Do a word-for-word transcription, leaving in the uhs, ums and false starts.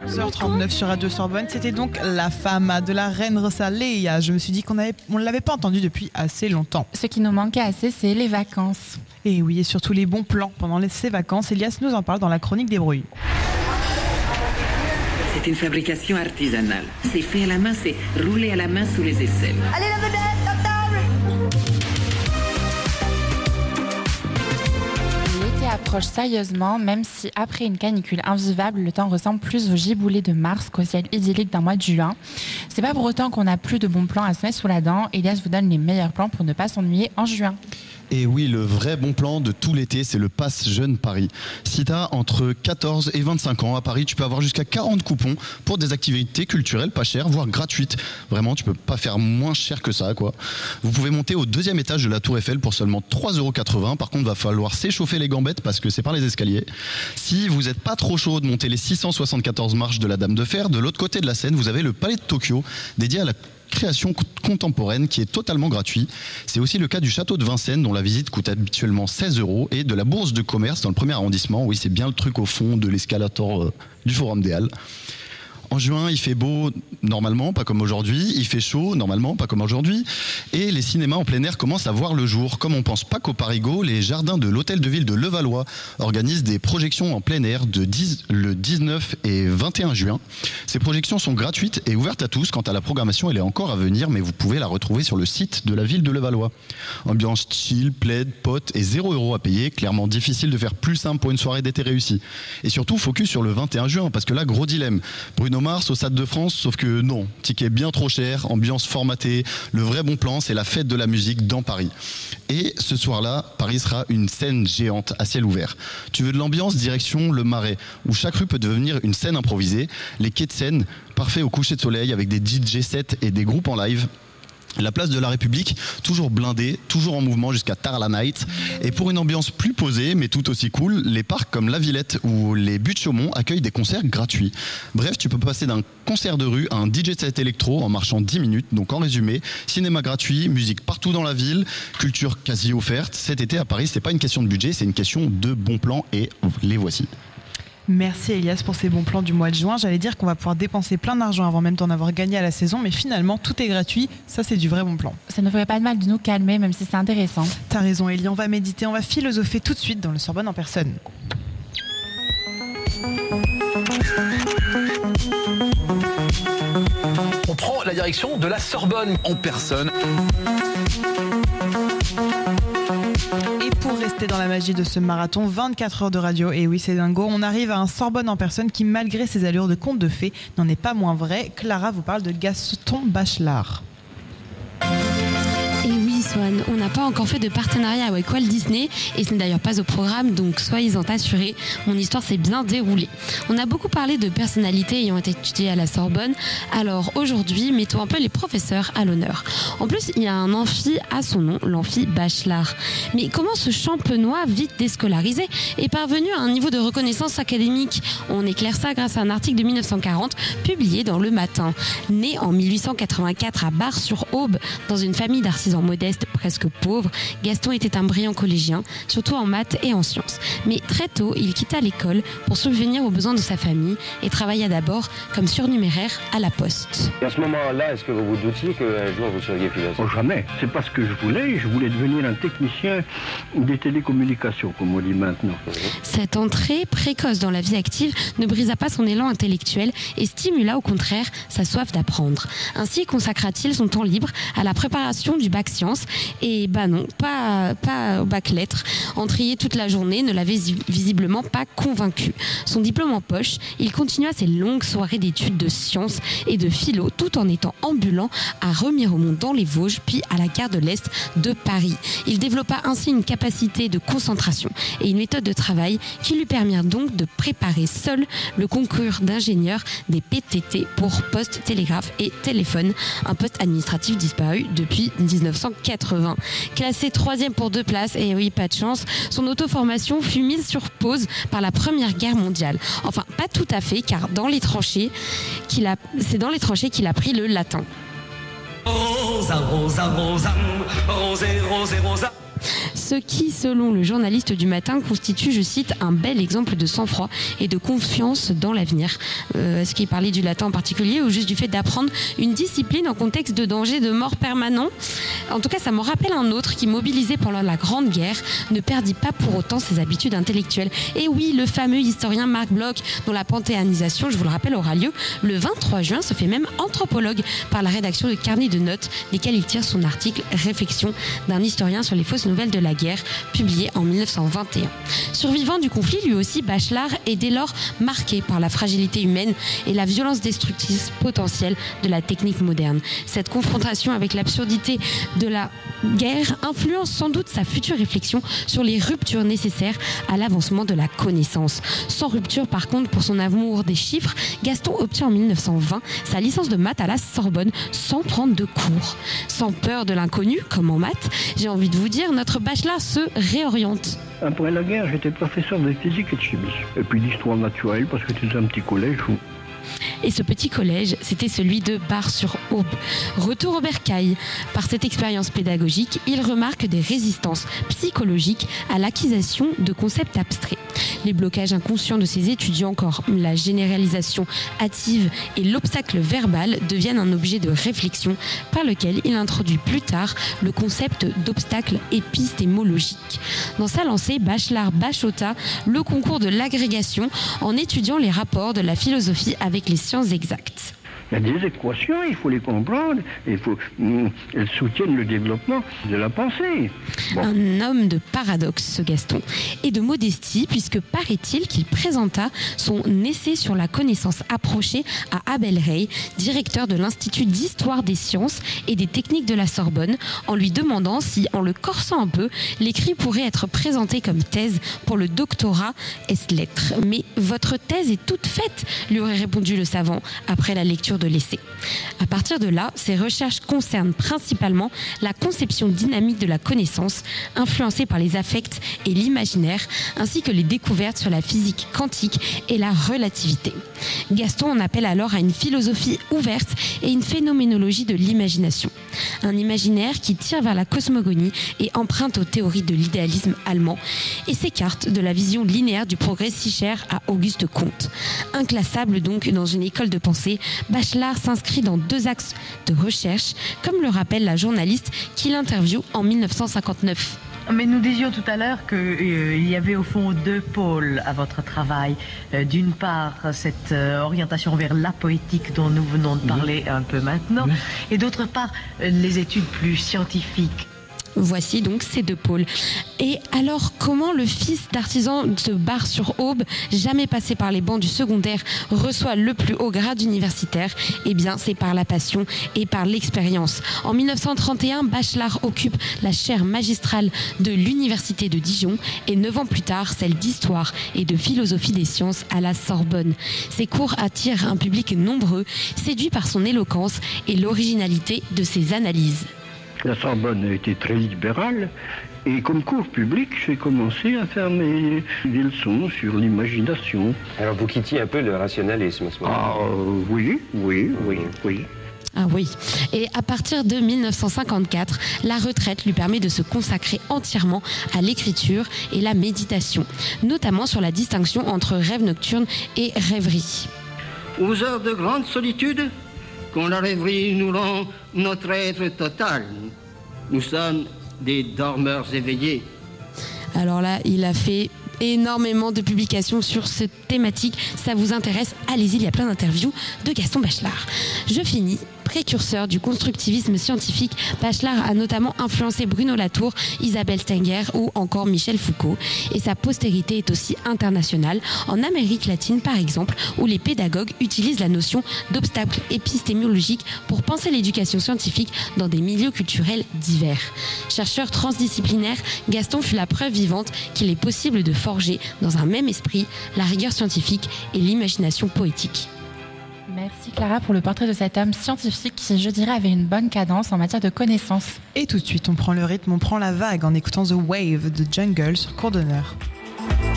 onze heures trente-neuf sur Radio Sorbonne, c'était donc La Fama de la reine Rosa Leia. Je me suis dit qu'on avait, on ne l'avait pas entendu depuis assez longtemps. Ce qui nous manquait assez, c'est les vacances. Et oui, et surtout les bons plans pendant les, ces vacances. Elias nous en parle dans la chronique des bruits. C'est une fabrication artisanale. C'est fait à la main, c'est roulé à la main sous les aisselles. Allez la vedette, à table! L'été approche sérieusement, même si après une canicule invivable, le temps ressemble plus au giboulée de mars qu'au ciel idyllique d'un mois de juin. C'est pas pour autant qu'on n'a plus de bons plans à se mettre sous la dent. Elias vous donne les meilleurs plans pour ne pas s'ennuyer en juin. Et oui, le vrai bon plan de tout l'été, c'est le Pass Jeune Paris. Si tu as entre quatorze et vingt-cinq ans à Paris, tu peux avoir jusqu'à quarante coupons pour des activités culturelles pas chères, voire gratuites. Vraiment, tu peux pas faire moins cher que ça, quoi. Vous pouvez monter au deuxième étage de la Tour Eiffel pour seulement trois euros quatre-vingts. Par contre, va falloir s'échauffer les gambettes parce que c'est par les escaliers. Si vous n'êtes pas trop chaud de monter les six cent soixante-quatorze marches de la Dame de Fer, de l'autre côté de la Seine, vous avez le Palais de Tokyo, dédié à la création contemporaine qui est totalement gratuit. C'est aussi le cas du château de Vincennes dont la visite coûte habituellement seize euros et de la bourse de commerce dans le premier arrondissement. Oui, c'est bien le truc au fond de l'escalator euh, du Forum des Halles. En juin, il fait beau, normalement, pas comme aujourd'hui. Il fait chaud, normalement, pas comme aujourd'hui. Et les cinémas en plein air commencent à voir le jour. Comme on pense pas qu'au Parigot, les jardins de l'hôtel de ville de Levallois organisent des projections en plein air de dix, le dix-neuf et vingt et un juin. Ces projections sont gratuites et ouvertes à tous. Quant à la programmation, elle est encore à venir, mais vous pouvez la retrouver sur le site de la ville de Levallois. Ambiance chill, plaid, potes et zéro euro à payer. Clairement difficile de faire plus simple pour une soirée d'été réussie. Et surtout, focus sur le vingt et un juin, parce que là, gros dilemme. Bruno Mars au Stade de France, sauf que non, ticket bien trop cher, ambiance formatée, le vrai bon plan, c'est la fête de la musique dans Paris. Et ce soir-là, Paris sera une scène géante à ciel ouvert. Tu veux de l'ambiance, direction le Marais, où chaque rue peut devenir une scène improvisée, les quais de Seine, parfait au coucher de soleil avec des D J sets et des groupes en live. La place de la République, toujours blindée, toujours en mouvement jusqu'à tard la night. Et pour une ambiance plus posée, mais tout aussi cool, les parcs comme la Villette ou les Buttes Chaumont accueillent des concerts gratuits. Bref, tu peux passer d'un concert de rue à un D J set électro en marchant dix minutes. Donc en résumé, cinéma gratuit, musique partout dans la ville, culture quasi offerte. Cet été à Paris, c'est pas une question de budget, c'est une question de bons plans et les voici. Merci Elias pour ces bons plans du mois de juin. J'allais dire qu'on va pouvoir dépenser plein d'argent avant même d'en avoir gagné à la saison, mais finalement tout est gratuit. Ça, c'est du vrai bon plan. Ça ne ferait pas de mal de nous calmer, même si c'est intéressant. T'as raison Elie, on va méditer, on va philosopher tout de suite dans le Sorbonne en personne. On prend la direction de la Sorbonne en personne. Et pour rester dans la magie de ce marathon, vingt-quatre heures de radio, et oui c'est dingo, on arrive à un Sorbonne en personne qui, malgré ses allures de conte de fées, n'en est pas moins vrai. Clara vous parle de Gaston Bachelard. Et oui, Swan, on n'a pas encore fait de partenariat avec Walt Disney et ce n'est d'ailleurs pas au programme, donc soyez-en assurés, mon histoire s'est bien déroulée. On a beaucoup parlé de personnalités ayant été étudiées à la Sorbonne, alors aujourd'hui, mettons un peu les professeurs à l'honneur. En plus, il y a un amphi à son nom, l'amphi Bachelard. Mais comment ce champenois vite déscolarisé est parvenu à un niveau de reconnaissance académique? On éclaire ça grâce à un article de mille neuf cent quarante publié dans Le Matin. Né en mille huit cent quatre-vingt-quatre à Bar-sur-Aube, dans une famille d'artisans modestes presque pauvres, Gaston était un brillant collégien, surtout en maths et en sciences. Mais très tôt, il quitta l'école pour subvenir aux besoins de sa famille et travailla d'abord comme surnuméraire à la Poste. Et à ce moment-là, est-ce que vous vous doutiez qu'un jour vous seriez philosophe? Oh, jamais. C'est pas ce que je voulais. Je voulais devenir un technicien des télécommunications, comme on dit maintenant. Cette entrée précoce dans la vie active ne brisa pas son élan intellectuel et stimula au contraire sa soif d'apprendre. Ainsi consacra-t-il son temps libre à la préparation du bac sciences et bah non, pas, pas au bac lettres. Entrier toute la journée ne l'avait visiblement pas convaincu. Son diplôme en poche, il continua ses longues soirées d'études de sciences et de philo tout en étant ambulant à Remiremont dans les Vosges puis à la gare de l'Est de Paris. Il développa ainsi une capacité de concentration et une méthode de travail qui lui permirent donc de préparer seul le concours d'ingénieur des P T T pour Poste, Télégraphe et Téléphone, un poste administratif disparu depuis dix-neuf cent quatre-vingts. Classé troisième pour deux places, et oui, pas de chance, son auto-formation fut mise sur pause par la Première Guerre mondiale. Enfin, pas tout à fait, car dans les tranchées, qu'il a, c'est dans les tranchées qu'il a appris le latin. Rosa, rosa, rosa, rosé, rosé, rosa. ce qui, selon le journaliste du matin, constitue, je cite, un bel exemple de sang-froid et de confiance dans l'avenir. Euh, est-ce qu'il parlait du latin en particulier ou juste du fait d'apprendre une discipline en contexte de danger de mort permanent ? En tout cas, ça me rappelle un autre qui, mobilisé pendant la Grande Guerre, ne perdit pas pour autant ses habitudes intellectuelles. Et oui, le fameux historien Marc Bloch, dont la panthéanisation, je vous le rappelle, aura lieu le vingt-trois juin, se fait même anthropologue par la rédaction de carnets de notes, desquels il tire son article « Réflexion d'un historien sur les fausses nouvelles de la guerre », publié en mille neuf cent vingt et un. Survivant du conflit, lui aussi, Bachelard est dès lors marqué par la fragilité humaine et la violence destructrice potentielle de la technique moderne. Cette confrontation avec l'absurdité de la guerre influence sans doute sa future réflexion sur les ruptures nécessaires à l'avancement de la connaissance. Sans rupture, par contre, pour son amour des chiffres, Gaston obtient en mille neuf cent vingt sa licence de maths à la Sorbonne sans prendre de cours. Sans peur de l'inconnu, comme en maths, j'ai envie de vous dire, notre Bachelard se réoriente. Après la guerre, j'étais professeur de physique et de chimie. Et puis d'histoire naturelle, parce que c'était un petit collège où... Et ce petit collège, c'était celui de Bar-sur-Aube. Retour au bercail. Par cette expérience pédagogique, il remarque des résistances psychologiques à l'acquisition de concepts abstraits. Les blocages inconscients de ses étudiants, comme la généralisation hâtive et l'obstacle verbal, deviennent un objet de réflexion par lequel il introduit plus tard le concept d'obstacle épistémologique. Dans sa lancée, Bachelard bachota le concours de l'agrégation en étudiant les rapports de la philosophie avec les sciences exactes. Il y a des équations, il faut les comprendre, il faut, elles soutiennent le développement de la pensée. Bon. Un homme de paradoxe, ce Gaston, et de modestie, puisque paraît-il qu'il présenta son essai sur la connaissance approchée à Abel Rey, directeur de l'Institut d'histoire des sciences et des techniques de la Sorbonne, en lui demandant si, en le corsant un peu, l'écrit pourrait être présenté comme thèse pour le doctorat ès lettres. Mais votre thèse est toute faite, lui aurait répondu le savant, après la lecture de l'essai. À partir de là, ses recherches concernent principalement la conception dynamique de la connaissance, influencée par les affects et l'imaginaire, ainsi que les découvertes sur la physique quantique et la relativité. Gaston en appelle alors à une philosophie ouverte et une phénoménologie de l'imagination. Un imaginaire qui tire vers la cosmogonie et emprunte aux théories de l'idéalisme allemand et s'écarte de la vision linéaire du progrès si chère à Auguste Comte. Inclassable donc dans une école de pensée, Bachelard s'inscrit dans deux axes de recherche, comme le rappelle la journaliste qui l'interviewe en mille neuf cent cinquante-neuf. Mais nous disions tout à l'heure qu'il euh, y avait au fond deux pôles à votre travail. Euh, d'une part, cette euh, orientation vers la poétique dont nous venons de parler un peu maintenant, et d'autre part, euh, les études plus scientifiques. Voici donc ces deux pôles. Et alors, comment le fils d'artisan de Bar-sur-Aube, jamais passé par les bancs du secondaire, reçoit le plus haut grade universitaire ? Eh bien, c'est par la passion et par l'expérience. En mille neuf cent trente et un, Bachelard occupe la chaire magistrale de l'Université de Dijon et neuf ans plus tard, celle d'histoire et de philosophie des sciences à la Sorbonne. Ses cours attirent un public nombreux, séduit par son éloquence et l'originalité de ses analyses. La Sorbonne a été très libérale et comme cours public, j'ai commencé à faire mes des leçons sur l'imagination. Alors vous quittiez un peu le rationalisme à ce moment-là ? Ah euh, oui, oui, oui, oui. Ah oui. Et à partir de mille neuf cent cinquante-quatre, la retraite lui permet de se consacrer entièrement à l'écriture et la méditation, notamment sur la distinction entre rêve nocturne et rêverie. Aux heures de grande solitude, quand la rêverie nous rend notre être total, nous sommes des dormeurs éveillés. Alors là, il a fait énormément de publications sur cette thématique. Ça vous intéresse ? Allez-y, il y a plein d'interviews de Gaston Bachelard. Je finis. Précurseur du constructivisme scientifique, Bachelard a notamment influencé Bruno Latour, Isabelle Stenger ou encore Michel Foucault. Et sa postérité est aussi internationale, en Amérique latine par exemple, où les pédagogues utilisent la notion d'obstacle épistémologique pour penser l'éducation scientifique dans des milieux culturels divers. Chercheur transdisciplinaire, Gaston fut la preuve vivante qu'il est possible de forger dans un même esprit la rigueur scientifique et l'imagination poétique. Merci Clara pour le portrait de cet homme scientifique qui, je dirais, avait une bonne cadence en matière de connaissances. Et tout de suite, on prend le rythme, on prend la vague en écoutant The Wave de Jungle sur Cours d'honneur.